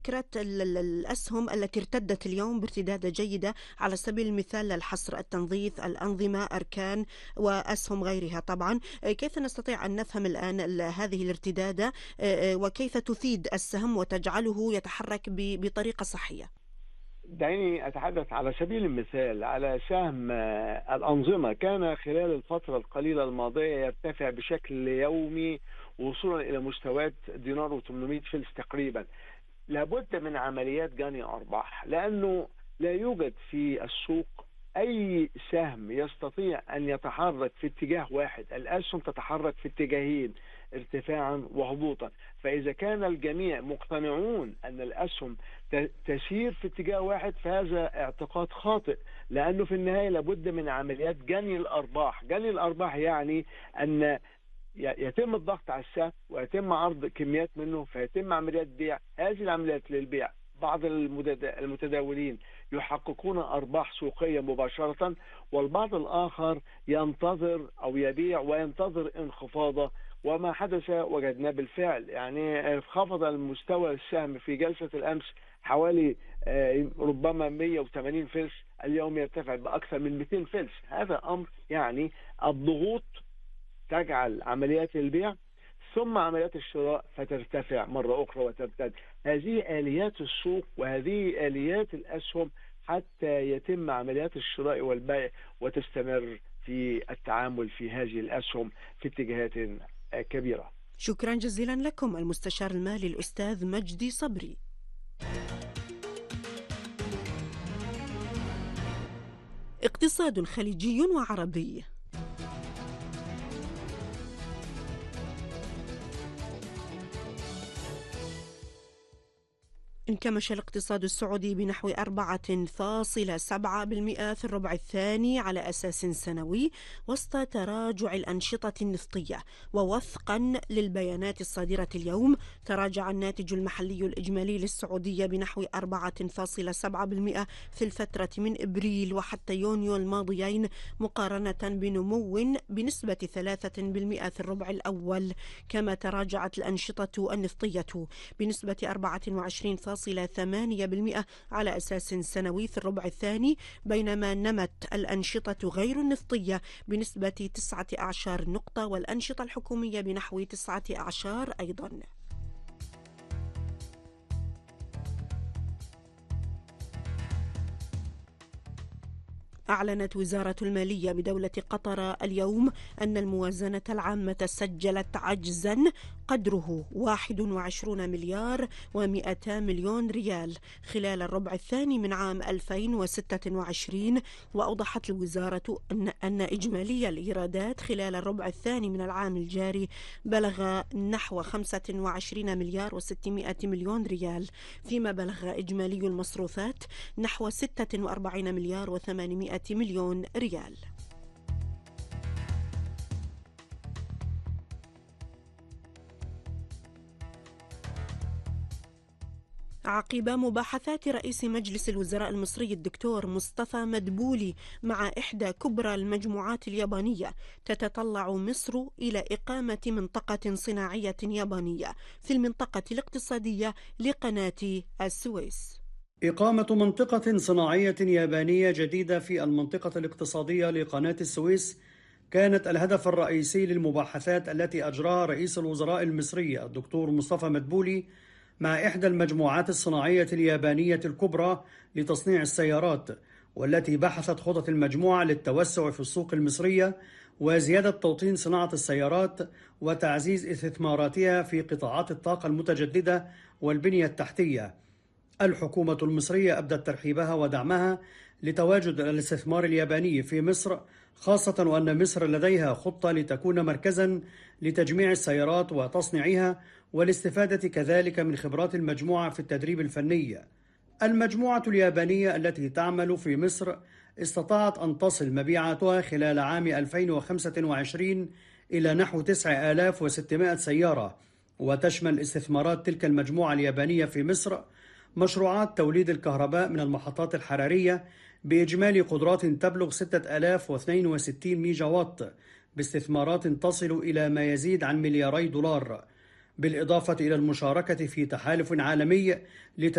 فكرة الأسهم التي ارتدت اليوم بارتدادة جيدة، على سبيل المثال للحصر التنظيف، الأنظمة، أركان وأسهم غيرها طبعا. كيف نستطيع أن نفهم الآن هذه الارتدادة، وكيف تفيد السهم وتجعله يتحرك بطريقة صحية؟ دعيني أتحدث على سبيل المثال على سهم الأنظمة. كان خلال الفترة القليلة الماضية يرتفع بشكل يومي وصولا إلى مستويات دينار و800 فلس تقريبا. لابد من عمليات جني أرباح، لأنه لا يوجد في السوق أي سهم يستطيع أن يتحرك في اتجاه واحد. الأسهم تتحرك في اتجاهين، ارتفاعا وهبوطا. فإذا كان الجميع مقتنعون أن الأسهم تسير في اتجاه واحد، فهذا اعتقاد خاطئ، لأنه في النهاية لابد من عمليات جني الأرباح. جني الأرباح يعني أن يتم الضغط على السهم ويتم عرض كميات منه، فيتم عمليات بيع. هذه العمليات للبيع بعض المتداولين يحققون أرباح سوقية مباشرة، والبعض الآخر ينتظر أو يبيع وينتظر انخفاضه. وما حدث وجدناه بالفعل، يعني انخفض المستوى السهم في جلسة الأمس حوالي ربما 180 فلس، اليوم يرتفع بأكثر من 200 فلس. هذا أمر يعني الضغوط تجعل عمليات البيع ثم عمليات الشراء فترتفع مرة أخرى وترتد. هذه آليات السوق وهذه آليات الأسهم حتى يتم عمليات الشراء والبيع وتستمر في التعامل في هذه الأسهم في اتجاهات كبيرة. شكرا جزيلا لكم المستشار المالي الأستاذ مجدي صبري. اقتصاد خليجي وعربي. انكمش الاقتصاد السعودي بنحو 4.7% في الربع الثاني على أساس سنوي، وسط تراجع الأنشطة النفطية. ووفقا للبيانات الصادرة اليوم، تراجع الناتج المحلي الإجمالي للسعودية بنحو 4.7% في الفترة من إبريل وحتى يونيو الماضيين، مقارنة بنمو بنسبة 3% في الربع الأول. كما تراجعت الأنشطة النفطية بنسبة 24.8% على أساس سنوي في الربع الثاني، بينما نمت الأنشطة غير النفطية بنسبة 19 نقطة، والأنشطة الحكومية بنحو 19 أيضا. أعلنت وزارة المالية بدولة قطر اليوم أن الموازنة العامة سجلت عجزا قدره 21 مليار و200 مليون ريال خلال الربع الثاني من عام 2026. وأوضحت الوزارة أن إجمالي الإيرادات خلال الربع الثاني من العام الجاري بلغ نحو 25 مليار و600 مليون ريال، فيما بلغ إجمالي المصروفات نحو 46 مليار و800 مليون ريال. عقب مباحثات رئيس مجلس الوزراء المصري الدكتور مصطفى مدبولي مع إحدى كبرى المجموعات اليابانية، تتطلع مصر إلى إقامة منطقة صناعية يابانية في المنطقة الاقتصادية لقناة السويس. إقامة منطقة صناعية يابانية جديدة في المنطقة الاقتصادية لقناة السويس كانت الهدف الرئيسي للمباحثات التي أجراها رئيس الوزراء المصري الدكتور مصطفى مدبولي مع إحدى المجموعات الصناعية اليابانية الكبرى لتصنيع السيارات، والتي بحثت خطط المجموعة للتوسع في السوق المصرية وزيادة توطين صناعة السيارات وتعزيز استثماراتها في قطاعات الطاقة المتجددة والبنية التحتية. الحكومة المصرية أبدت ترحيبها ودعمها لتواجد الاستثمار الياباني في مصر، خاصة وأن مصر لديها خطة لتكون مركزا لتجميع السيارات وتصنيعها، والاستفادة كذلك من خبرات المجموعة في التدريب الفني. المجموعة اليابانية التي تعمل في مصر استطاعت أن تصل مبيعاتها خلال عام 2025 إلى نحو 9600 سيارة، وتشمل استثمارات تلك المجموعة اليابانية في مصر مشروعات توليد الكهرباء من المحطات الحرارية بإجمالي قدرات تبلغ 6062 ميجا وات، باستثمارات تصل إلى ما يزيد عن $2 مليار، بالإضافة إلى المشاركة في تحالف عالمي